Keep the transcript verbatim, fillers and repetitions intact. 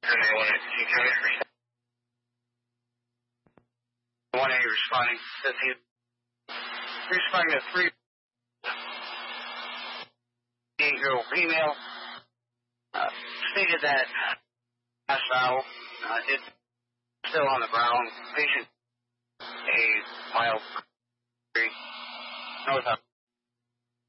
one A responding. Says he responding to three eight-year-old female. Uh, stated that passed out. Uh, it's still on the ground. Patient a mild north